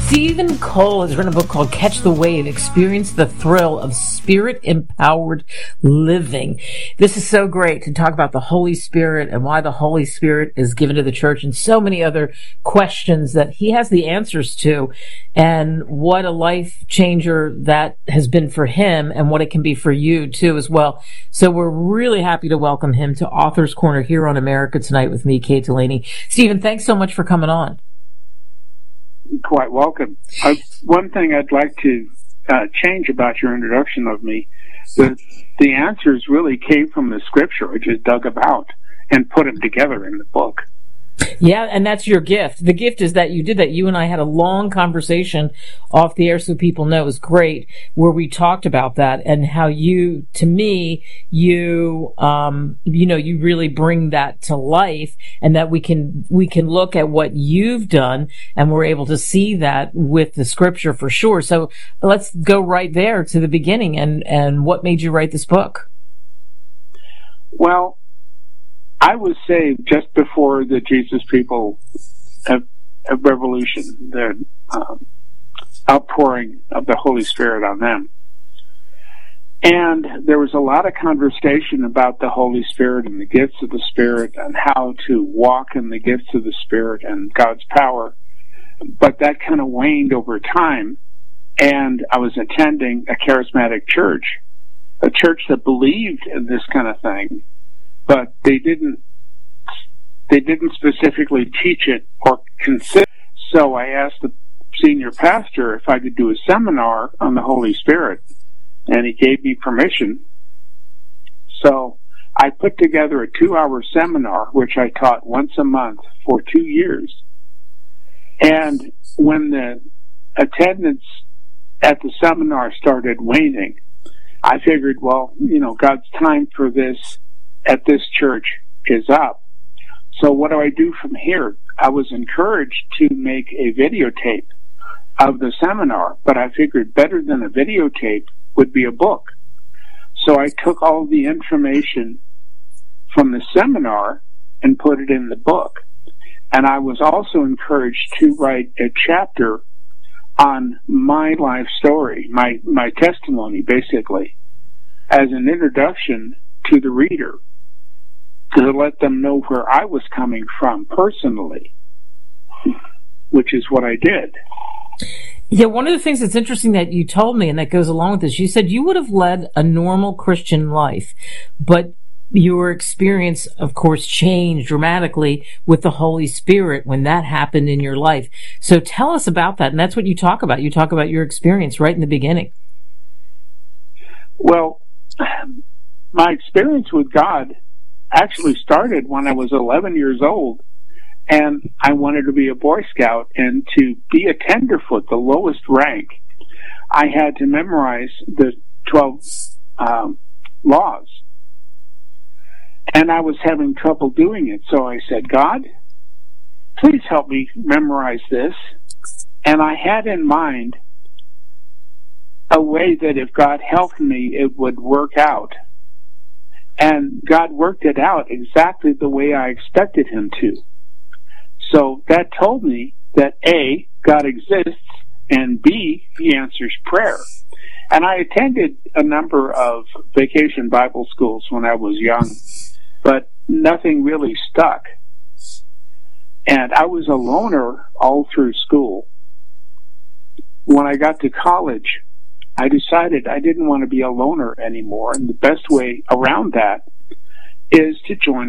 Stephen Cole has written a book called Catch the Wave, Experience the Thrill of Spirit-Empowered Living. This is so great to talk about the Holy Spirit and why the Holy Spirit is given to the church and so many other questions that he has the answers to, and what a life changer that has been for him and what it can be for you too as well. So we're really happy to welcome him to Author's Corner here on America Tonight with me, Kate Delaney. Stephen, thanks so much for coming on. Quite welcome. One thing I'd like to change about your introduction of me, the answers really came from the scripture. I just dug them out and put them together in the book. Yeah, and that's your gift. The gift is that you did that. You and I had a long conversation off the air, so people know it was great, where we talked about that and how you, to me, you really bring that to life, and that we can look at what you've done, and we're able to see that with the scripture for sure. So let's go right there to the beginning and what made you write this book? Well, I was saved just before the Jesus People revolution, the outpouring of the Holy Spirit on them. And there was a lot of conversation about the Holy Spirit and the gifts of the Spirit and how to walk in the gifts of the Spirit and God's power. But that kind of waned over time. And I was attending a charismatic church, a church that believed in this kind of thing, but they didn't specifically teach it or consider. So I asked the senior pastor if I could do a seminar on the Holy Spirit, and he gave me permission. So I put together a 2-hour seminar, which I taught once a month for 2 years. And when the attendance at the seminar started waning, I figured, well, God's time for this at this church is up. So what do I do from here? I was encouraged to make a videotape of the seminar, but I figured better than a videotape would be a book. So I took all the information from the seminar and put it in the book. And I was also encouraged to write a chapter on my life story, my testimony, basically, as an introduction to the reader, to let them know where I was coming from personally, which is what I did. Yeah, one of the things that's interesting that you told me, and that goes along with this, you said you would have led a normal Christian life, but your experience, of course, changed dramatically with the Holy Spirit when that happened in your life. So tell us about that, and that's what you talk about. You talk about your experience right in the beginning. Well, my experience with God actually started when I was 11 years old, and I wanted to be a Boy Scout and to be a tenderfoot, the lowest rank. I had to memorize the 12 laws, and I was having trouble doing it. So I said, God, please help me memorize this. And I had in mind a way that if God helped me, it would work out. And God worked it out exactly the way I expected him to. So that told me that A, God exists, and B, he answers prayer. And I attended a number of vacation Bible schools when I was young, but nothing really stuck. And I was a loner all through school. When I got to college, I decided I didn't want to be a loner anymore, and the best way around that is to join